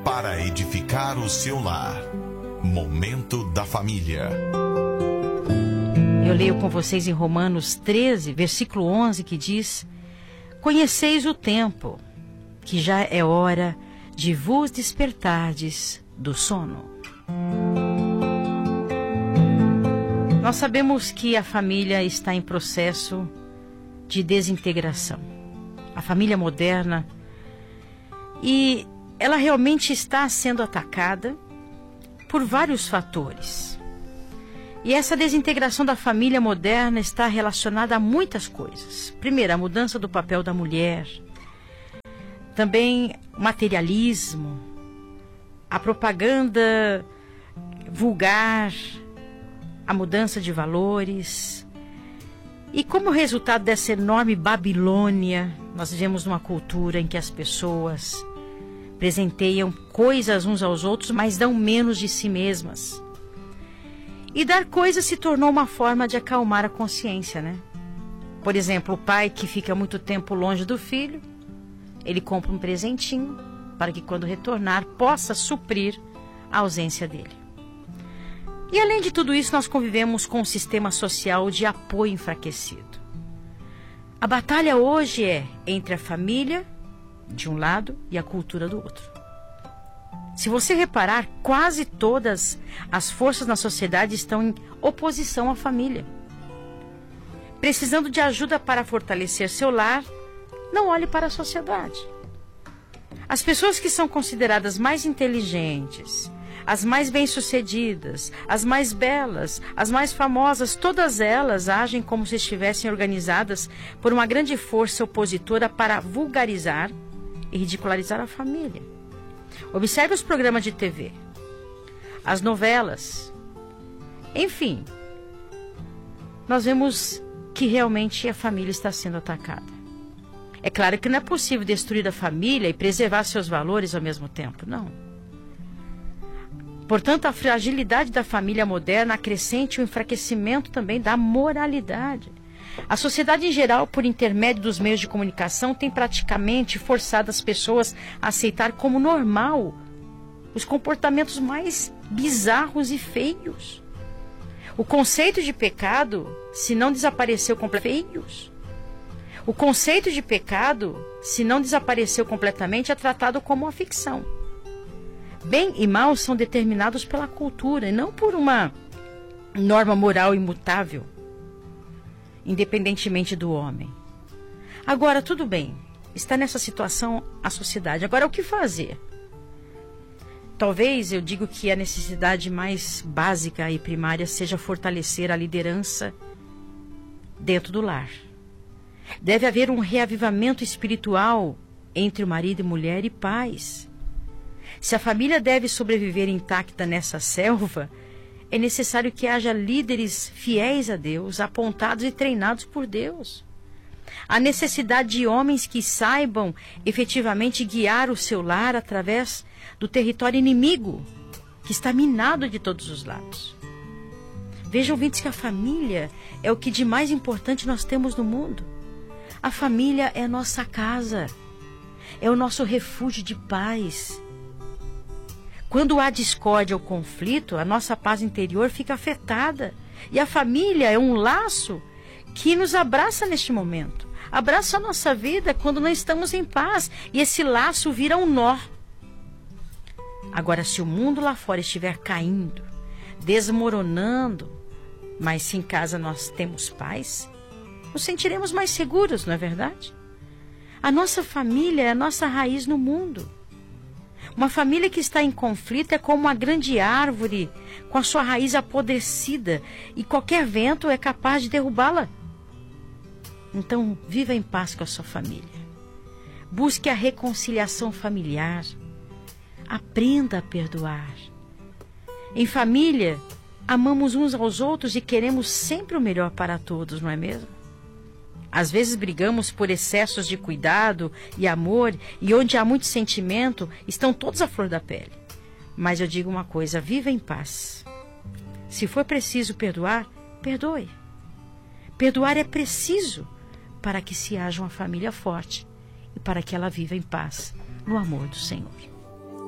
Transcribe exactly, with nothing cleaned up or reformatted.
para edificar o seu lar. Momento da Família. Eu leio com vocês em Romanos treze, versículo onze, que diz: Conheceis o tempo, que já é hora de vos despertardes do sono. Nós sabemos que a família está em processo de desintegração. A família moderna, e ela realmente está sendo atacada por vários fatores. E essa desintegração da família moderna está relacionada a muitas coisas. Primeiro, a mudança do papel da mulher. Também o materialismo, a propaganda vulgar, a mudança de valores. E como resultado dessa enorme Babilônia, nós vivemos numa cultura em que as pessoas presenteiam coisas uns aos outros, mas dão menos de si mesmas. E dar coisas se tornou uma forma de acalmar a consciência, né? Por exemplo, o pai que fica muito tempo longe do filho, ele compra um presentinho para que quando retornar possa suprir a ausência dele. E além de tudo isso, nós convivemos com um sistema social de apoio enfraquecido. A batalha hoje é entre a família, de um lado, e a cultura do outro. Se você reparar, quase todas as forças na sociedade estão em oposição à família. Precisando de ajuda para fortalecer seu lar, não olhe para a sociedade. As pessoas que são consideradas mais inteligentes, as mais bem-sucedidas, as mais belas, as mais famosas, todas elas agem como se estivessem organizadas por uma grande força opositora para vulgarizar e ridicularizar a família. Observe os programas de T V, as novelas, enfim, nós vemos que realmente a família está sendo atacada. É claro que não é possível destruir a família e preservar seus valores ao mesmo tempo, não. Portanto, a fragilidade da família moderna acrescente o enfraquecimento também da moralidade. A sociedade em geral, por intermédio dos meios de comunicação, tem praticamente forçado as pessoas a aceitar como normal os comportamentos mais bizarros e feios. O conceito de pecado, se não desapareceu completamente, feios. O conceito de pecado, se não desapareceu completamente, é tratado como uma ficção. Bem e mal são determinados pela cultura e não por uma norma moral imutável, independentemente do homem. Agora, tudo bem, está nessa situação a sociedade. Agora, o que fazer? Talvez eu digo que a necessidade mais básica e primária seja fortalecer a liderança dentro do lar. Deve haver um reavivamento espiritual entre o marido e mulher e pais. Se a família deve sobreviver intacta nessa selva, é necessário que haja líderes fiéis a Deus, apontados e treinados por Deus. Há necessidade de homens que saibam efetivamente guiar o seu lar através do território inimigo, que está minado de todos os lados. Vejam, ouvintes, que a família é o que de mais importante nós temos no mundo. A família é a nossa casa, é o nosso refúgio de paz. Quando há discórdia ou conflito, a nossa paz interior fica afetada. E a família é um laço que nos abraça neste momento. Abraça a nossa vida quando não estamos em paz. E esse laço vira um nó. Agora, se o mundo lá fora estiver caindo, desmoronando, mas se em casa nós temos paz, nos sentiremos mais seguros, não é verdade? A nossa família é a nossa raiz no mundo. Uma família que está em conflito é como uma grande árvore com a sua raiz apodrecida e qualquer vento é capaz de derrubá-la. Então, viva em paz com a sua família. Busque a reconciliação familiar. Aprenda a perdoar. Em família, amamos uns aos outros e queremos sempre o melhor para todos, não é mesmo? Às vezes brigamos por excessos de cuidado e amor, e onde há muito sentimento, estão todos à flor da pele. Mas eu digo uma coisa, viva em paz. Se for preciso perdoar, perdoe. Perdoar é preciso para que se haja uma família forte e para que ela viva em paz no amor do Senhor.